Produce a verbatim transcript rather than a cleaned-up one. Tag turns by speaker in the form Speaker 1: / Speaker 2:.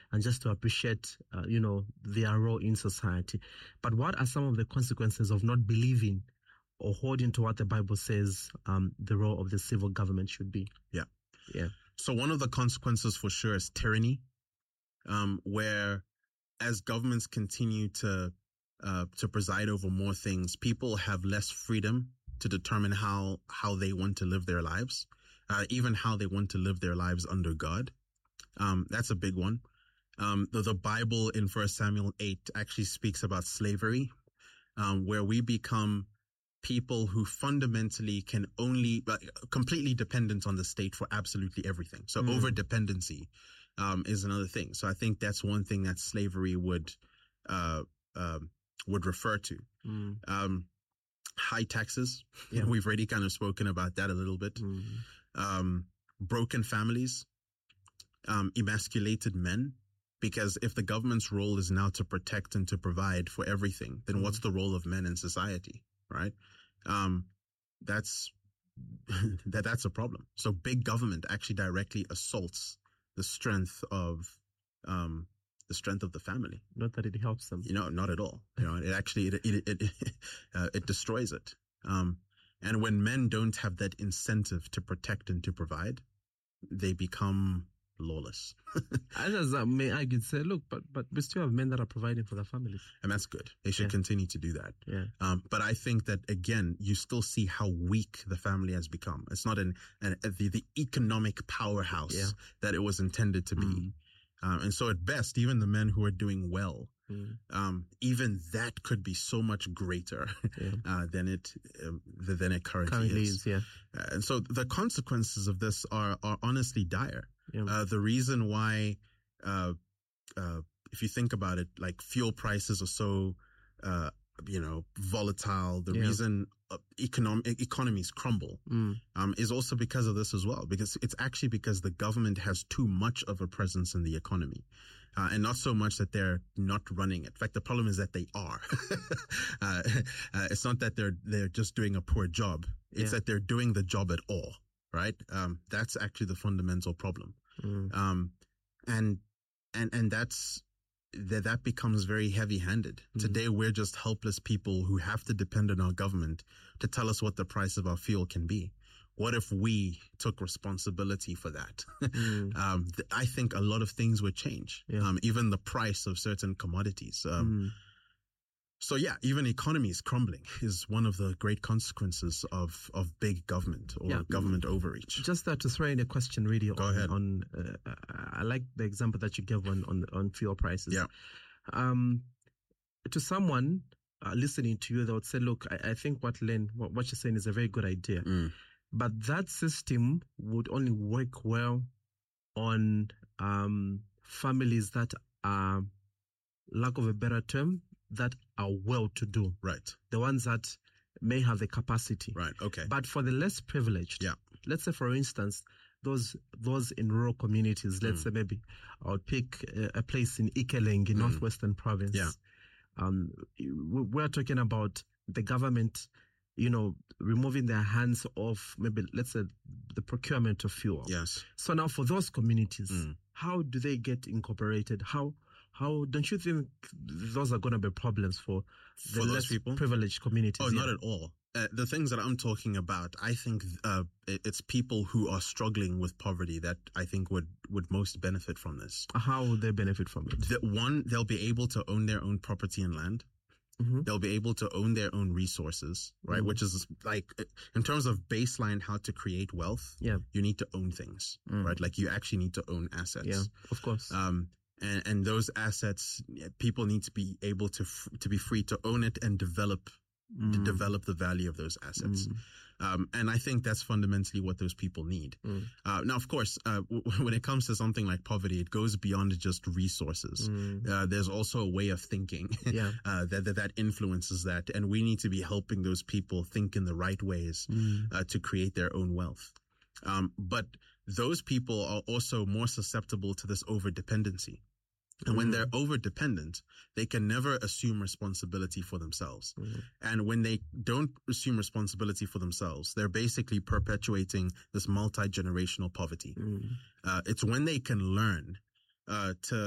Speaker 1: and just to appreciate, uh, you know, their role in society. But what are some of the consequences of not believing or holding to what the Bible says um, the role of the civil government should be?
Speaker 2: Yeah.
Speaker 1: Yeah.
Speaker 2: So one of the consequences for sure is tyranny, um, where as governments continue to uh, to preside over more things, people have less freedom to determine how how they want to live their lives, uh, even how they want to live their lives under God. Um, that's a big one. Um, the, the Bible in First Samuel eight actually speaks about slavery, um, where we become people who fundamentally can only, uh, completely dependent on the state for absolutely everything. So mm. over dependency, um, is another thing. So I think that's one thing that slavery would, uh, um, would refer to. Mm. Um, high taxes. Yeah. We've already kind of spoken about that a little bit. Mm. Um, broken families, um, emasculated men. Because if the government's role is now to protect and to provide for everything, then mm. what's the role of men in society? Right. Um, that's, that, that's a problem. So big government actually directly assaults the strength of, um, the strength of the family.
Speaker 1: Not that it helps them.
Speaker 2: You know, not at all. You know, it actually, it, it, it, uh, it destroys it. Um, and when men don't have that incentive to protect and to provide, they become lawless.
Speaker 1: Others may argue, say, look, but but we still have men that are providing for their families.
Speaker 2: And that's good. They should yeah. continue to do that.
Speaker 1: Yeah.
Speaker 2: Um, but I think that, again, you still see how weak the family has become. It's not an, an the, the economic powerhouse yeah. that it was intended to be. Mm. Um, and so at best, even the men who are doing well, mm. um, even that could be so much greater yeah. uh, than it um, than it currently,
Speaker 1: currently
Speaker 2: is.
Speaker 1: is yeah.
Speaker 2: Uh, and so the consequences of this are are honestly dire.
Speaker 1: Yeah.
Speaker 2: Uh, the reason why, uh, uh, if you think about it, like fuel prices are so, uh, you know, volatile. The yeah. reason uh, economic economies crumble,
Speaker 1: mm.
Speaker 2: um, is also because of this as well. Because it's actually because the government has too much of a presence in the economy, uh, and not so much that they're not running it. In fact, the problem is that they are. uh, uh, it's not that they're they're just doing a poor job. It's
Speaker 1: yeah.
Speaker 2: that they're doing the job at all. Right. Um, that's actually the fundamental problem.
Speaker 1: Mm.
Speaker 2: Um, and, and, and that's, that, that becomes very heavy handed. Mm. Today, we're just helpless people who have to depend on our government to tell us what the price of our fuel can be. What if we took responsibility for that?
Speaker 1: Mm.
Speaker 2: um, th- I think a lot of things would change.
Speaker 1: Yeah.
Speaker 2: Um, even the price of certain commodities. Um,
Speaker 1: mm.
Speaker 2: So yeah, even economies crumbling is one of the great consequences of, of big government or
Speaker 1: yeah.
Speaker 2: government overreach.
Speaker 1: Just that to throw in a question really
Speaker 2: Go
Speaker 1: on,
Speaker 2: ahead.
Speaker 1: on uh, I like the example that you gave on, on, on fuel prices.
Speaker 2: Yeah.
Speaker 1: Um, to someone uh, listening to you, they would say, look, I, I think what Len, what, what you're saying is a very good idea.
Speaker 2: Mm.
Speaker 1: But that system would only work well on um, families that are, lack of a better term, that are well-to-do.
Speaker 2: Right.
Speaker 1: The ones that may have the capacity.
Speaker 2: Right. Okay.
Speaker 1: But for the less privileged,
Speaker 2: yeah.
Speaker 1: let's say, for instance, those those in rural communities, let's mm. say maybe I would pick a, a place in Ikeleng in mm. Northwestern Province.
Speaker 2: Yeah.
Speaker 1: Um, we're talking about the government, you know, removing their hands off maybe, let's say, the procurement of fuel.
Speaker 2: Yes.
Speaker 1: So now for those communities,
Speaker 2: mm.
Speaker 1: how do they get incorporated? How How don't you think those are going to be problems for the
Speaker 2: for
Speaker 1: less
Speaker 2: people?
Speaker 1: privileged communities?
Speaker 2: Oh,
Speaker 1: yeah.
Speaker 2: not at all. Uh, the things that I'm talking about, I think uh, it's people who are struggling with poverty that I think would, would most benefit from this.
Speaker 1: How will they benefit from it?
Speaker 2: The, one, they'll be able to own their own property and land.
Speaker 1: Mm-hmm.
Speaker 2: They'll be able to own their own resources, right? Mm-hmm. Which is like, in terms of baseline, how to create wealth,
Speaker 1: yeah.
Speaker 2: you need to own things, mm. right? Like you actually need to own assets.
Speaker 1: Yeah, of course.
Speaker 2: Um, and, and those assets, people need to be able to, f- to be free to own it and develop, mm. to develop the value of those assets.
Speaker 1: Mm.
Speaker 2: Um, and I think that's fundamentally what those people need.
Speaker 1: Mm.
Speaker 2: Uh, now, of course, uh, w- when it comes to something like poverty, it goes beyond just resources.
Speaker 1: Mm.
Speaker 2: Uh, there's also a way of thinking
Speaker 1: yeah.
Speaker 2: uh, that, that that influences that. And we need to be helping those people think in the right ways
Speaker 1: mm.
Speaker 2: uh, to create their own wealth. Um, but those people are also more susceptible to this over-dependency. And when they're over-dependent, they can never assume responsibility for themselves.
Speaker 1: Mm.
Speaker 2: And when they don't assume responsibility for themselves, they're basically perpetuating this multi-generational poverty.
Speaker 1: Mm.
Speaker 2: Uh, it's when they can learn uh, to